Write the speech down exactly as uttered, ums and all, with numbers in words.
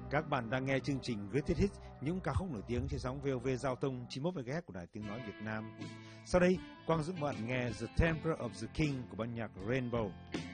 Các bạn đang nghe chương trình Greatest Hits, những ca khúc nổi tiếng trên sóng vê o vê Giao thông chín mươi mốt mê ga héc của Đài Tiếng nói Việt Nam. Sau đây, Quang giúp bạn nghe The Temple of the King của ban nhạc Rainbow.